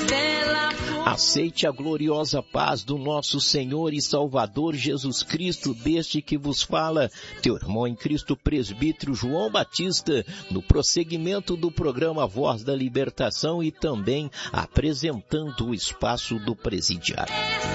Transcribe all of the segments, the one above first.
Aceite a gloriosa paz do nosso Senhor e Salvador Jesus Cristo, deste que vos fala, teu irmão em Cristo, presbítero João Batista, no prosseguimento do programa Voz da Libertação e também apresentando o espaço do presidiário.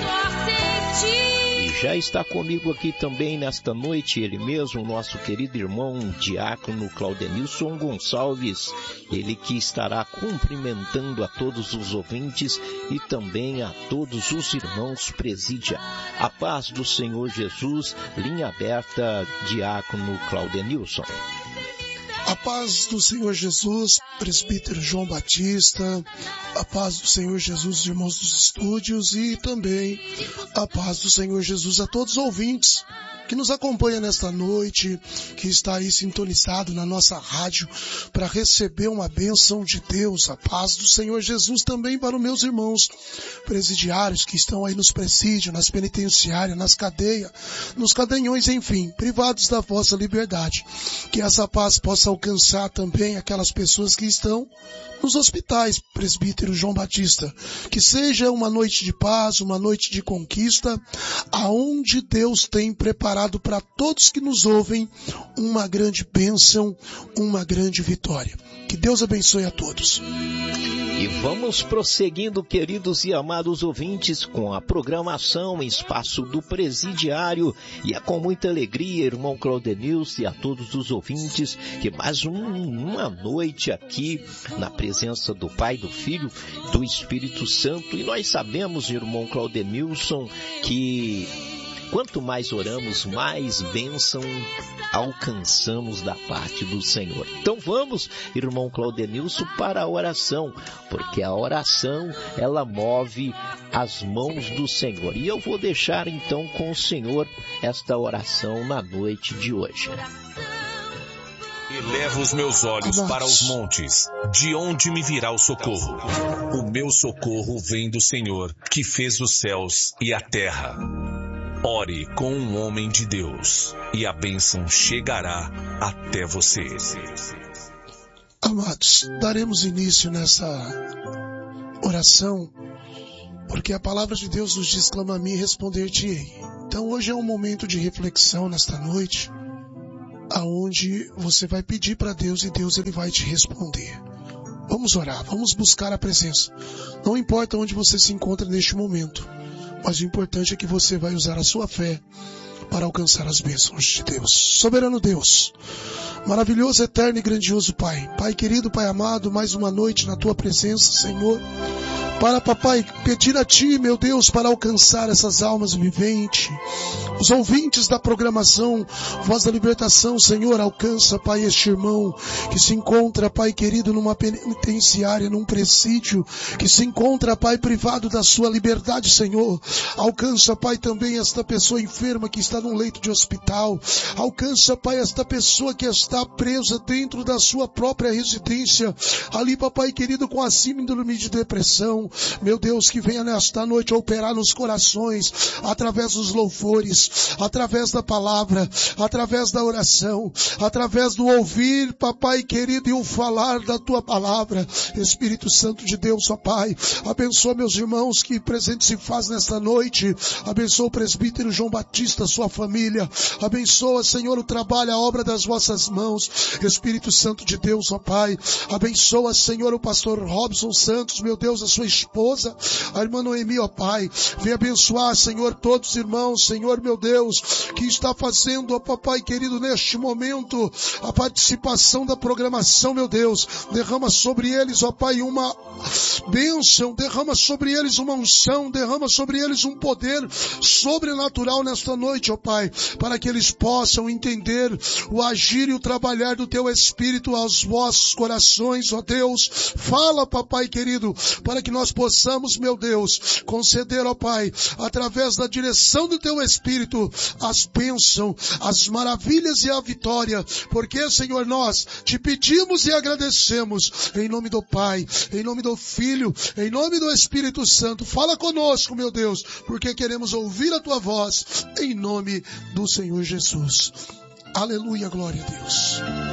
Já está comigo aqui também nesta noite, ele mesmo, nosso querido irmão diácono Claudenilson Gonçalves, ele que estará cumprimentando a todos os ouvintes e também a todos os irmãos presídia. A paz do Senhor Jesus, linha aberta, diácono Claudenilson. A paz do Senhor Jesus, presbítero João Batista, a paz do Senhor Jesus, irmãos dos estúdios, e também a paz do Senhor Jesus a todos os ouvintes que nos acompanham nesta noite, que está aí sintonizado na nossa rádio para receber uma bênção de Deus. A paz do Senhor Jesus também para os meus irmãos presidiários que estão aí nos presídios, nas penitenciárias, nas cadeias, nos cadeirões, enfim, privados da vossa liberdade. Que essa paz possa alcançar também aquelas pessoas que estão nos hospitais, presbítero João Batista. Que seja uma noite de paz, uma noite de conquista, aonde Deus tem preparado para todos que nos ouvem uma grande bênção, uma grande vitória. Que Deus abençoe a todos. E vamos prosseguindo, queridos e amados ouvintes, com a programação Espaço do Presidiário. E é com muita alegria, irmão Claudenilson, e a todos os ouvintes, que mais uma noite aqui na presença do Pai, do Filho, do Espírito Santo. E nós sabemos, irmão Claudenilson, que quanto mais oramos, mais bênção alcançamos da parte do Senhor. Então vamos, irmão Claudenilson, para a oração, porque a oração, ela move as mãos do Senhor. E eu vou deixar então com o Senhor esta oração na noite de hoje. Elevo os meus olhos para os montes, de onde me virá o socorro? O meu socorro vem do Senhor, que fez os céus e a terra. Ore com um homem de Deus, e a bênção chegará até você. Amados, daremos início nessa oração, porque a palavra de Deus nos diz: clama a mim e responder-te-ei. Então hoje é um momento de reflexão nesta noite, aonde você vai pedir para Deus e Deus ele vai te responder. Vamos orar, vamos buscar a presença. Não importa onde você se encontra neste momento, mas o importante é que você vai usar a sua fé para alcançar as bênçãos de Deus. Soberano Deus, maravilhoso, eterno e grandioso Pai. Pai querido, Pai amado, mais uma noite na Tua presença, Senhor. Para, papai, pedir a Ti, meu Deus, para alcançar essas almas viventes. Os ouvintes da programação Voz da Libertação, Senhor, alcança, Pai, este irmão que se encontra, Pai querido, numa penitenciária, num presídio, que se encontra, Pai, privado da sua liberdade, Senhor. Alcança, Pai, também esta pessoa enferma que está num leito de hospital. Alcança, Pai, esta pessoa que está presa dentro da sua própria residência. Ali, papai querido, com a síndrome de depressão. Meu Deus, que venha nesta noite operar nos corações, através dos louvores, através da palavra, através da oração, através do ouvir, papai querido, e o falar da tua palavra. Espírito Santo de Deus, ó Pai, abençoa meus irmãos que presente se faz nesta noite. Abençoa o presbítero João Batista, sua família. Abençoa, Senhor, o trabalho, a obra das vossas mãos. Espírito Santo de Deus, ó Pai, abençoa, Senhor, o pastor Robson Santos, meu Deus, a sua esposa, a irmã Noemi, ó Pai. Vem abençoar, Senhor, todos os irmãos, Senhor, meu Deus, que está fazendo, ó Papai querido, neste momento, a participação da programação, meu Deus. Derrama sobre eles, ó Pai, uma bênção, derrama sobre eles uma unção, derrama sobre eles um poder sobrenatural nesta noite, ó Pai, para que eles possam entender o agir e o trabalhar do Teu Espírito aos vossos corações, ó Deus. Fala, Papai querido, para que nós possamos, meu Deus, conceder, ó Pai, através da direção do Teu Espírito, as bênçãos, as maravilhas e a vitória, porque, Senhor, nós Te pedimos e agradecemos, em nome do Pai, em nome do Filho, em nome do Espírito Santo. Fala conosco, meu Deus, porque queremos ouvir a Tua voz, em nome do Senhor Jesus. Aleluia, glória a Deus.